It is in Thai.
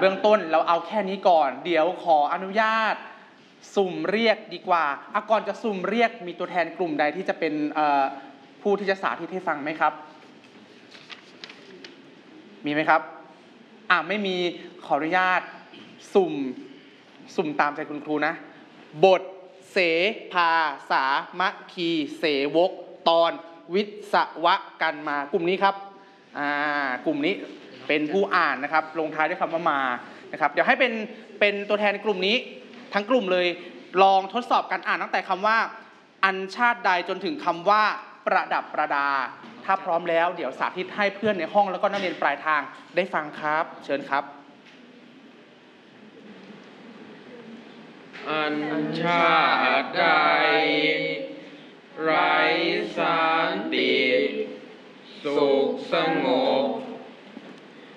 บื้องต้นเราเอาแค่นี้ก่อนเดี๋ยวขออนุญาตสุ่มเรียกดีกว่าก่อนจะสุ่มเรียกมีตัวแทนกลุ่มใดที่จะเป็นผู้ที่จะสาธิตให้ฟังไหมครับมีไหมครับไม่มีขออนุญาตสุ่มตามใจคุณครูนะบทเสภาสามัคคีเสวกตอนวิศวกันมากลุ่มนี้ครับกลุ่มนี้เป็นผู้อ่านนะครับลงท้ายด้วยคำว่ามานะครับเดี๋ยวให้เป็นตัวแทนกลุ่มนี้ทั้งกลุ่มเลยลองทดสอบการอ่านตั้งแต่คำว่าอัญชาติใดจนถึงคำว่าประดับประดาถ้าพร้อมแล้วเดี๋ยวสาธิตให้เพื่อนในห้องแล้วก็นักเรียนปลายทางได้ฟังครับเชิญครับอัญชาติใดไร้สันติสุขสงบ